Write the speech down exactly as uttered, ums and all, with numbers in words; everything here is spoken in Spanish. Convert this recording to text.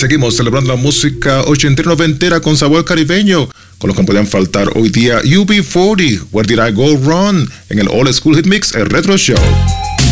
seguimos celebrando la música ochentera noventera con sabor caribeño, con lo que podían faltar hoy día U B cuarenta, Where Did I Go Wrong, en el Old School Hit Mix, el Retro Show.